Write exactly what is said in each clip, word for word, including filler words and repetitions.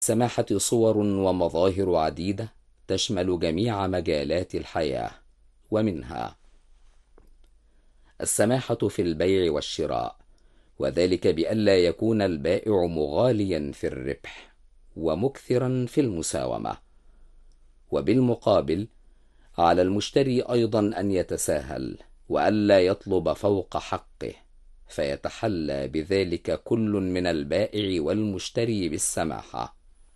للسماحة صور ومظاهر عديدة تشمل جميع مجالات الحياة، ومنها السماحة في البيع والشراء، وذلك بألا يكون البائع مغاليا في الربح ومكثرا في المساومة. وبالمقابل على المشتري أيضا أن يتساهل وألا يطلب فوق حقه، فيتحلى بذلك كل من البائع والمشتري بالسماحة.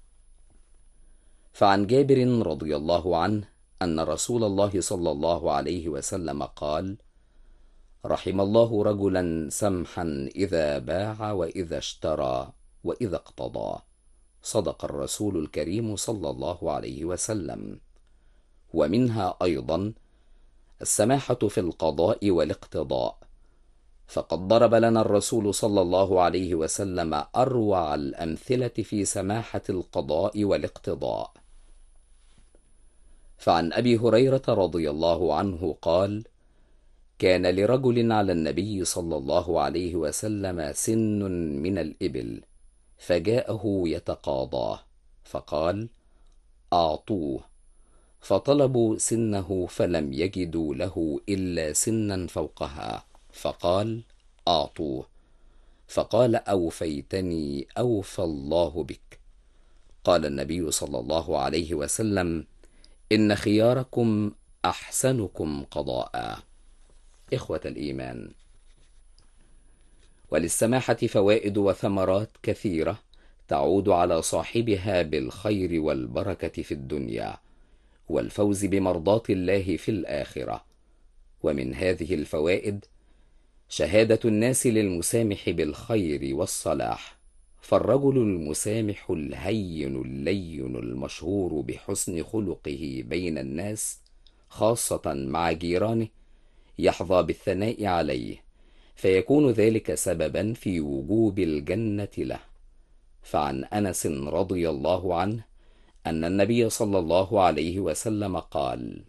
فعن جابر رضي الله عنه أن رسول الله صلى الله عليه وسلم قال: رحم الله رجلا سمحا إذا باع وإذا اشترى وإذا اقتضى. صدق الرسول الكريم صلى الله عليه وسلم. ومنها أيضا السماحة في القضاء والاقتضاء، فقد ضرب لنا الرسول صلى الله عليه وسلم أروع الأمثلة في سماحة القضاء والاقتضاء. فعن أبي هريرة رضي الله عنه قال: كان لرجل على النبي صلى الله عليه وسلم سن من الإبل، فجاءه يتقاضاه، فقال: أعطوه. فطلبوا سنه فلم يجدوا له إلا سنا فوقها، فقال: أعطوه. فقال: أوفيتني أوفى الله بك. قال النبي صلى الله عليه وسلم: إن خياركم أحسنكم قضاء. إخوة الإيمان، وللسماحة فوائد وثمرات كثيرة تعود على صاحبها بالخير والبركة في الدنيا والفوز بمرضاة الله في الآخرة. ومن هذه الفوائد شهادة الناس للمسامح بالخير والصلاح، فالرجل المسامح الهين اللين المشهور بحسن خلقه بين الناس خاصة مع جيرانه يحظى بالثناء عليه، فيكون ذلك سببا في وجوب الجنة له. فعن أنس رضي الله عنه أن النبي صلى الله عليه وسلم قال: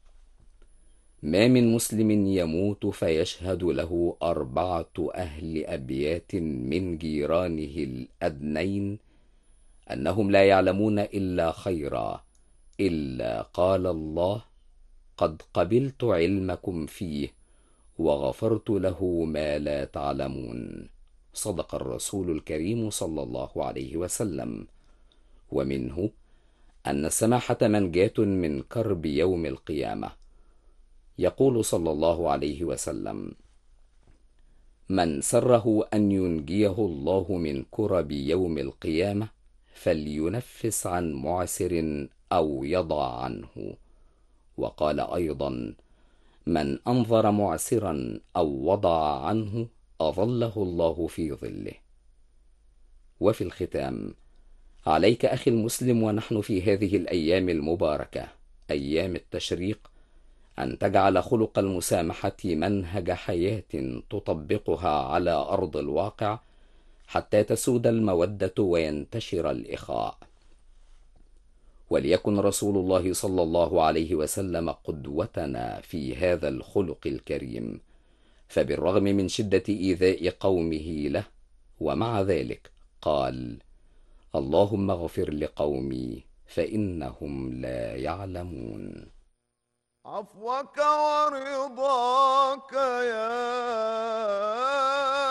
ما من مسلم يموت فيشهد له أربعة أهل أبيات من جيرانه الأدنين أنهم لا يعلمون إلا خيرا، إلا قال الله: قد قبلت علمكم فيه وغفرت له ما لا تعلمون. صدق الرسول الكريم صلى الله عليه وسلم. ومنه أن السماحة منجاة من كرب يوم القيامة. يقول صلى الله عليه وسلم: من سره أن ينجيه الله من كرب يوم القيامة فلينفس عن معسر أو يضع عنه. وقال أيضا: من أنظر معسرا أو وضع عنه أظله الله في ظله. وفي الختام، عليك أخي المسلم ونحن في هذه الأيام المباركة أيام التشريق أن تجعل خلق المسامحة منهج حياة تطبقها على أرض الواقع حتى تسود المودة وينتشر الإخاء. وليكن رسول الله صلى الله عليه وسلم قدوتنا في هذا الخلق الكريم، فبالرغم من شدة إيذاء قومه له ومع ذلك قال: اللهم اغفر لقومي فإنهم لا يعلمون. عفوك ورضاك يا